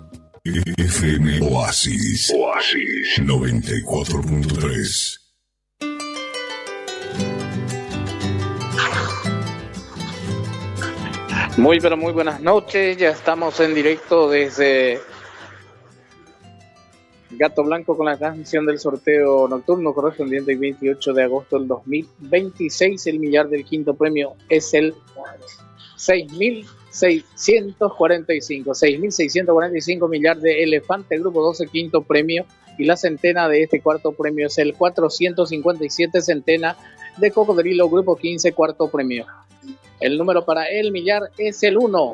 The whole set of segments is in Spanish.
FM Oasis 94.3. Muy pero muy buenas noches, ya estamos en directo desde Gato Blanco con la transmisión del sorteo nocturno correspondiente al 28 de agosto del 2026. El millar del quinto premio es el 6.645 millar de Elefante Grupo 12 quinto premio, y la centena de este cuarto premio es el 457 centena de Cocodrilo Grupo 15 cuarto premio. El número para el millar es el 1.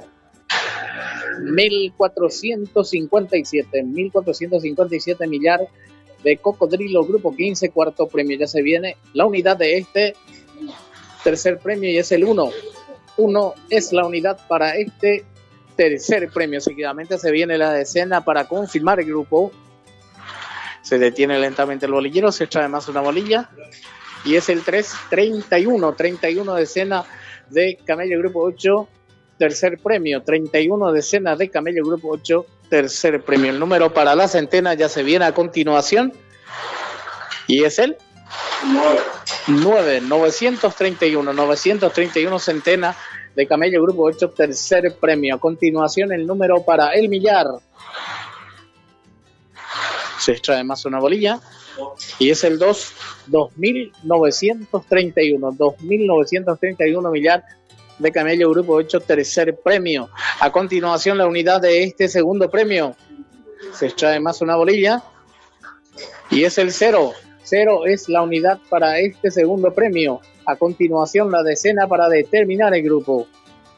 1457 millar de Cocodrilo Grupo 15 cuarto premio. Ya se viene la unidad de este tercer premio y es el 1. 1 es la unidad para este tercer premio. Seguidamente se viene la decena para confirmar el grupo. Se detiene lentamente el bolillero, se extrae más una bolilla y es el 31 decena de Camello Grupo 8 tercer premio. 31 decena de Camello Grupo 8 tercer premio. El número para la centena ya se viene a continuación y es el 931 centena de Camello Grupo 8 tercer premio. A continuación el número para el millar. Se extrae más una bolilla y es el 2931 millar de Camello Grupo 8 tercer premio. A continuación la unidad de este segundo premio. Se extrae más una bolilla y es el 0. 0 es la unidad para este segundo premio. A continuación la decena para determinar el grupo.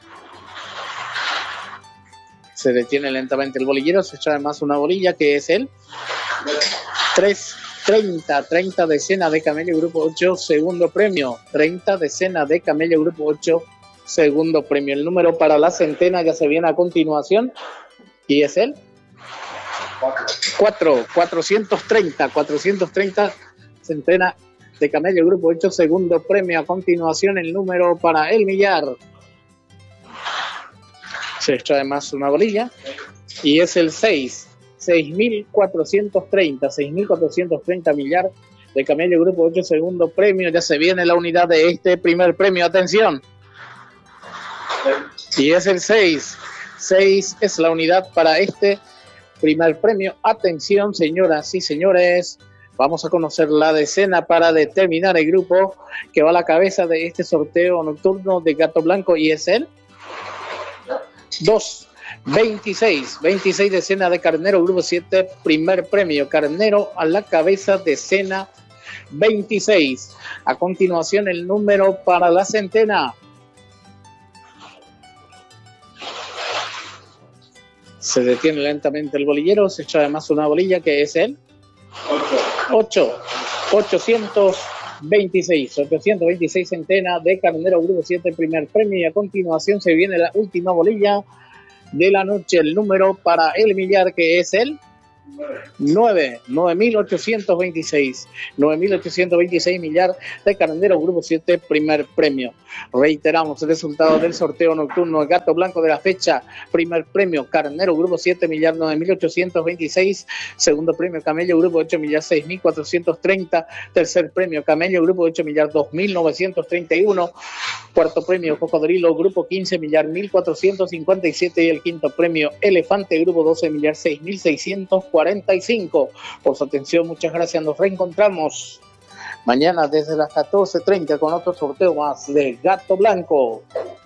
Se detiene lentamente el bolillero, se extrae más una bolilla que es el 30 decena de Camello Grupo 8 segundo premio. 30 decena de Camello Grupo 8 segundo premio. El número para la centena ya se viene a continuación y es el 430 centena de Camello Grupo 8 segundo premio. A continuación el número para el millar. Se extrae más una bolilla y es el 6.430 millar de Camello Grupo 8 segundo premio. Ya se viene la unidad de este primer premio. Atención. Y es el 6. 6 es la unidad para este primer premio. Atención, señoras y señores. Vamos a conocer la decena para determinar el grupo que va a la cabeza de este sorteo nocturno de Gato Blanco y es el 26 decena de Carnero Grupo 7 primer premio. Carnero a la cabeza, decena 26. A continuación el número para la centena. Se detiene lentamente el bolillero, se echa además una bolilla que es el 826 centena de Carnero Grupo 7 primer premio. Y a continuación se viene la última bolilla de la noche, el número para el millar que es el 9.826 millar de Carnero Grupo 7 primer premio. Reiteramos el resultado del sorteo nocturno. El Gato Blanco de la fecha: primer premio Carnero Grupo 7 millar 9.826, segundo premio Camello Grupo 8 millar 6.430, tercer premio Camello Grupo 8 millar 2.931, cuarto premio Cocodrilo Grupo 15 millar 1.457 y el quinto premio Elefante Grupo 12 millar 6.645. Por su atención, muchas gracias. Nos reencontramos mañana desde las 14:30 con otro sorteo más de Gato Blanco.